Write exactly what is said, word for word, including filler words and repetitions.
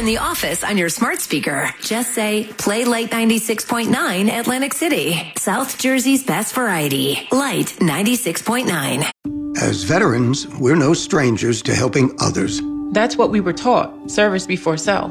the office on your smart speaker, just say, play Light ninety-six point nine Atlantic City. South Jersey's best variety. Light ninety-six point nine. As veterans, we're no strangers to helping others. That's what we were taught, service before self.